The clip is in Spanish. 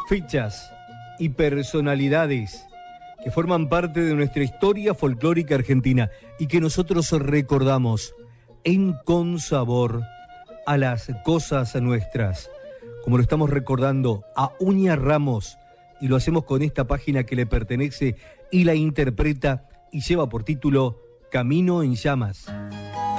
fechas y personalidades que forman parte de nuestra historia folclórica argentina y que nosotros recordamos en consabor a las cosas nuestras, como lo estamos recordando a Uña Ramos, y lo hacemos con esta página que le pertenece y la interpreta y lleva por título Camino en Llamas.